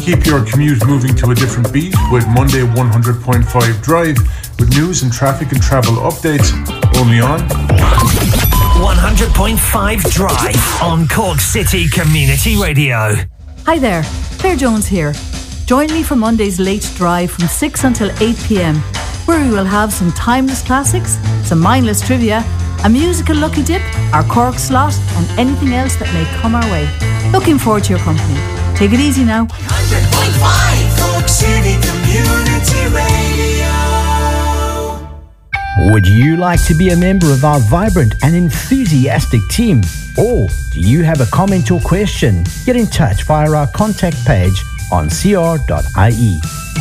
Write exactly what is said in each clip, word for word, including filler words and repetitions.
Keep your commute moving to a different beat with Monday one hundred point five Drive with news and traffic and travel updates only on one hundred point five Drive on Cork City Community Radio. Hi there, Claire Jones here. Join me for Monday's Late Drive from six until eight p.m, where we will have some timeless classics, some mindless trivia, a musical lucky dip, our Cork slot, and anything else that may come our way. Looking forward to your company. Take it easy now. one hundred point five Cork City Community Radio. Would you like to be a member of our vibrant and enthusiastic team? Or do you have a comment or question? Get in touch via our contact page on c r dot i e.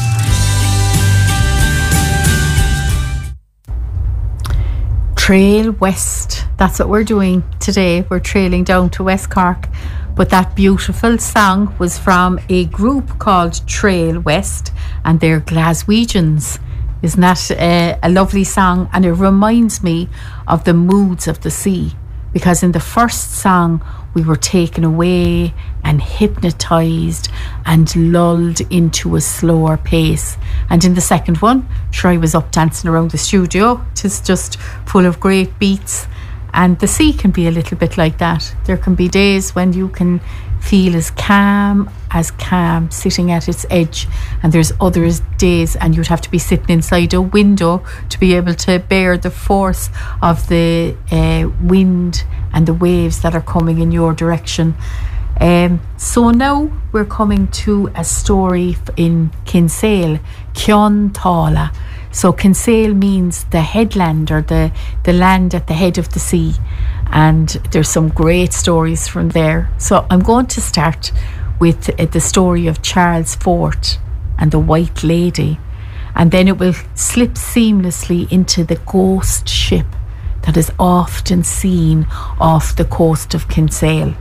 Trail West. That's what we're doing today. We're trailing down to West Cork. But that beautiful song was from a group called Trail West, and they're Glaswegians. Isn't that uh, a lovely song? And it reminds me of the moods of the sea, because in the first song we were taken away and hypnotised and lulled into a slower pace. And in the second one, sure, I was up dancing around the studio. It is just full of great beats. And the sea can be a little bit like that. There can be days when you can feel as calm as calm sitting at its edge, and there's other days and you'd have to be sitting inside a window to be able to bear the force of the uh, wind and the waves that are coming in your direction. Um, so now we're coming to a story in Kinsale, Cion Tala. So Kinsale means the headland, or the, the land at the head of the sea. And there's some great stories from there. So I'm going to start with uh, the story of Charles Fort and the White Lady. And then it will slip seamlessly into the ghost ship that is often seen off the coast of Kinsale.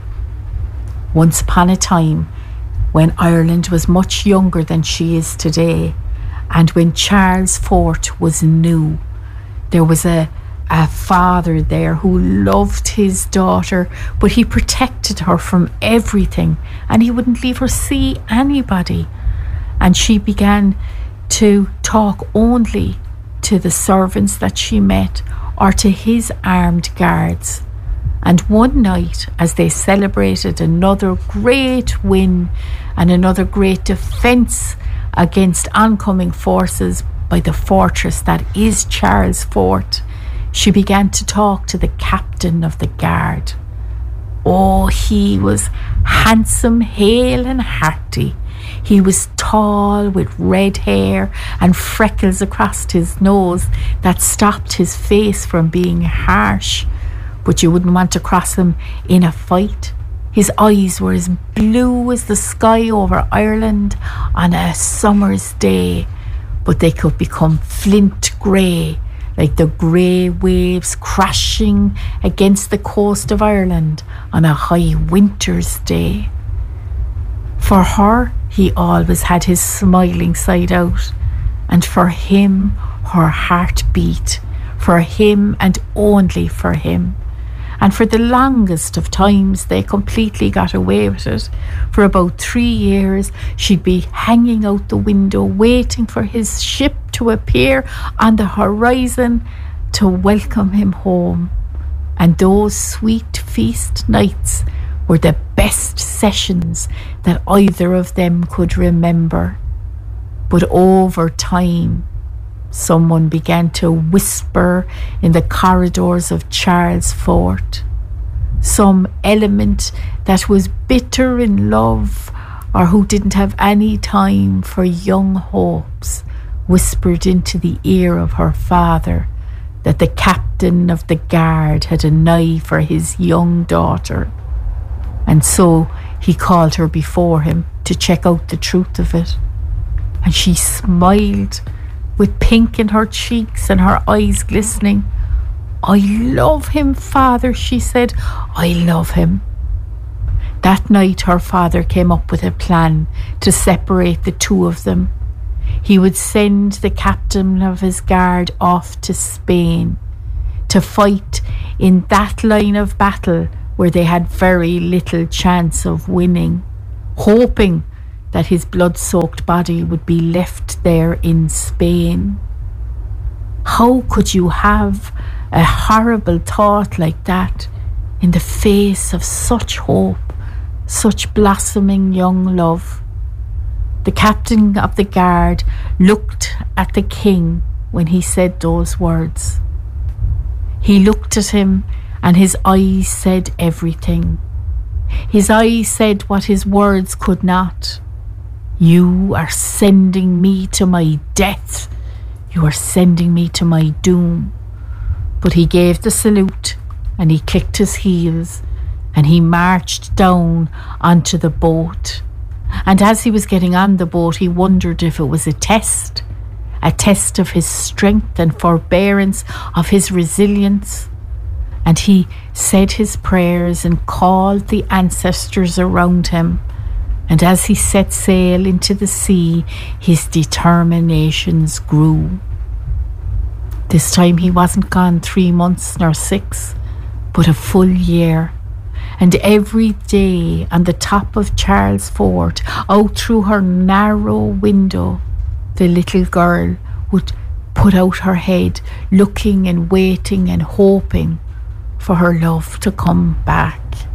Once upon a time, when Ireland was much younger than she is today, and when Charles Fort was new, there was a, a father there who loved his daughter, but he protected her from everything, and he wouldn't leave her see anybody. And she began to talk only to the servants that she met, or to his armed guards. And one night, as they celebrated another great win and another great defence against oncoming forces by the fortress that is Charles Fort, she began to talk to the captain of the guard. Oh, he was handsome, hale and hearty. He was tall, with red hair and freckles across his nose that stopped his face from being harsh. But you wouldn't want to cross him in a fight. His eyes were as blue as the sky over Ireland on a summer's day, but they could become flint grey, like the grey waves crashing against the coast of Ireland on a high winter's day. For her, he always had his smiling side out, and for him, her heart beat, for him and only for him. And for the longest of times, they completely got away with it. For about three years, she'd be hanging out the window, waiting for his ship to appear on the horizon to welcome him home. And those sweet feast nights were the best sessions that either of them could remember. But over time, someone began to whisper in the corridors of Charles Fort. Some element that was bitter in love, or who didn't have any time for young hopes, whispered into the ear of her father that the captain of the guard had an eye for his young daughter. And so he called her before him to check out the truth of it. And she smiled, with pink in her cheeks and her eyes glistening. "I love him, father," she said. "I love him." That night her father came up with a plan to separate the two of them. He would send the captain of his guard off to Spain to fight in that line of battle where they had very little chance of winning, hoping that his blood-soaked body would be left there in Spain. How could you have a horrible thought like that in the face of such hope, such blossoming young love? The captain of the guard looked at the king when he said those words. He looked at him and his eyes said everything. His eyes said what his words could not. You are sending me to my death. You are sending me to my doom. But he gave the salute and he clicked his heels and he marched down onto the boat. And as he was getting on the boat, he wondered if it was a test, a test of his strength and forbearance, of his resilience. And he said his prayers and called the ancestors around him. And as he set sail into the sea, his determinations grew. This time he wasn't gone three months nor six, but a full year. And every day on the top of Charles Fort, out through her narrow window, the little girl would put out her head, looking and waiting and hoping for her love to come back.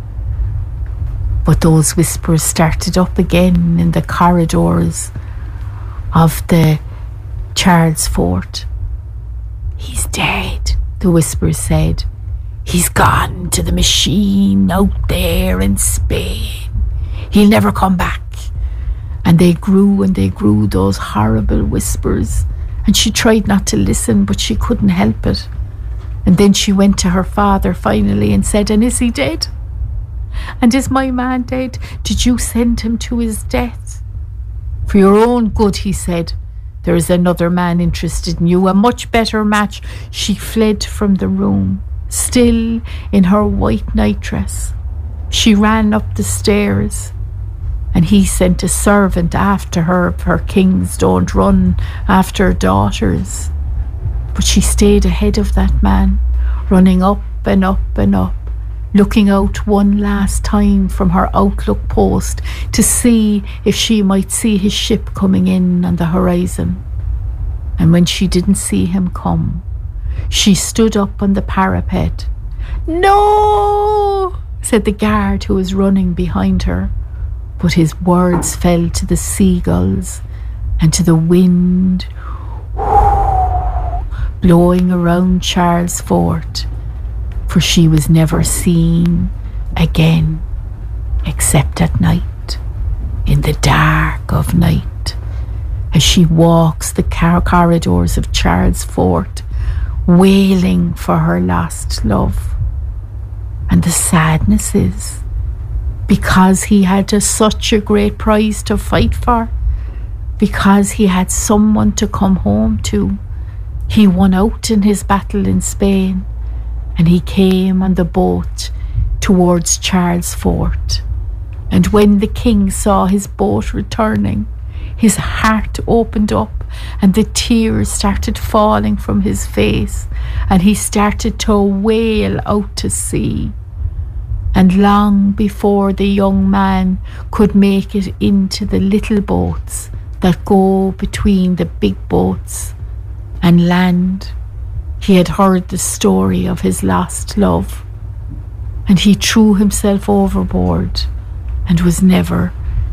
But those whispers started up again in the corridors of the Charles Fort. He's dead, the whispers said. He's gone to the machine out there in Spain. He'll never come back. And they grew and they grew, those horrible whispers. And she tried not to listen, but she couldn't help it. And then she went to her father finally and said, and is he dead? And is my man dead? Did you send him to his death? For your own good, he said. There is another man interested in you, a much better match. She fled from the room, still in her white nightdress. She ran up the stairs, and he sent a servant after her, for kings don't run after daughters. But she stayed ahead of that man, running up and up and up, looking out one last time from her outlook post to see if she might see his ship coming in on the horizon. And when she didn't see him come, she stood up on the parapet. "No!" said the guard who was running behind her. But his words fell to the seagulls and to the wind blowing around Charles Fort, for she was never seen again, except at night, in the dark of night, as she walks the car- corridors of Charles Fort, wailing for her lost love. And the sadness is, because he had a, such a great prize to fight for, because he had someone to come home to, he won out in his battle in Spain, and he came on the boat towards Charles Fort. And when the king saw his boat returning, his heart opened up and the tears started falling from his face, and he started to wail out to sea. And long before the young man could make it into the little boats that go between the big boats and land, he had heard the story of his lost love, and he threw himself overboard and was never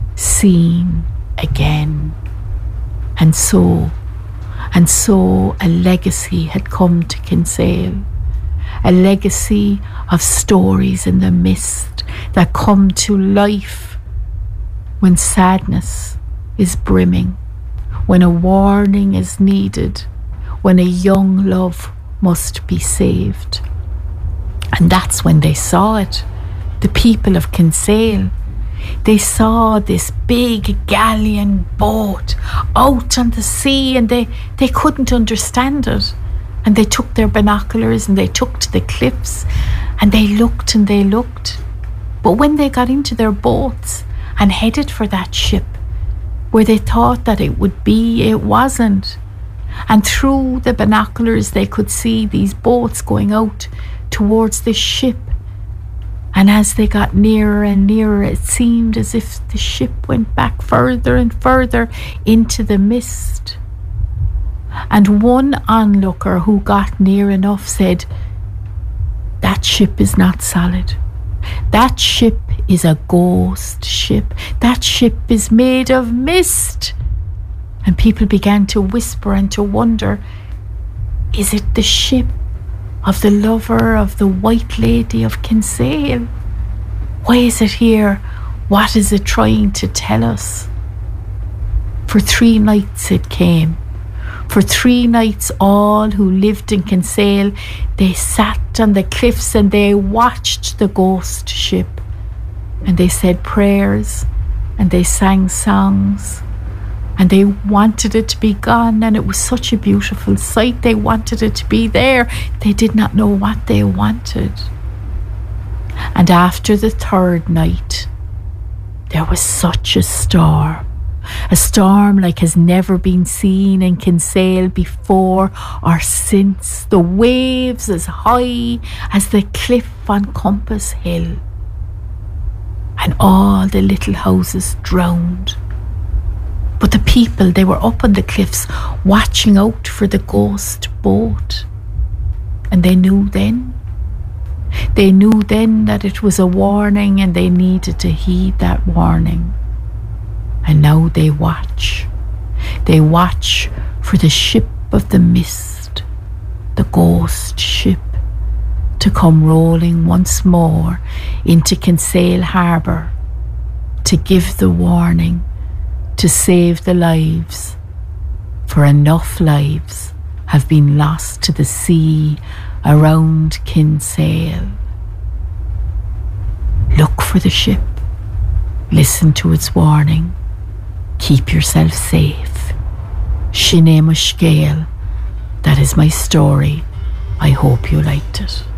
seen again. And so, and so a legacy had come to Kinsale, a legacy of stories in the mist that come to life when sadness is brimming, when a warning is needed, when a young love must be saved. And that's when they saw it, the people of Kinsale. They saw this big galleon boat out on the sea, and they, they couldn't understand it. And they took their binoculars and they took to the cliffs, and they looked and they looked. But when they got into their boats and headed for that ship where they thought that it would be, it wasn't. And through the binoculars they could see these boats going out towards this ship. And as they got nearer and nearer, it seemed as if the ship went back further and further into the mist. And one onlooker who got near enough said, "That ship is not solid. That ship is a ghost ship. That ship is made of mist." And people began to whisper and to wonder, is it the ship of the lover of the White Lady of Kinsale? Why is it here? What is it trying to tell us? For three nights it came. For three nights all who lived in Kinsale, they sat on the cliffs and they watched the ghost ship. And they said prayers and they sang songs. And they wanted it to be gone, and it was such a beautiful sight. They wanted it to be there. They did not know what they wanted. And after the third night, there was such a storm. A storm like has never been seen in Kinsale before or since. The waves as high as the cliff on Compass Hill. And all the little houses drowned. But the people, they were up on the cliffs watching out for the ghost boat. And they knew then, they knew then that it was a warning and they needed to heed that warning. And now they watch. They watch for the ship of the mist, the ghost ship, to come rolling once more into Kinsale Harbour to give the warning, to save the lives, for enough lives have been lost to the sea around Kinsale. Look for the ship, listen to its warning, keep yourself safe. Shine Mushgale, that is my story. I hope you liked it.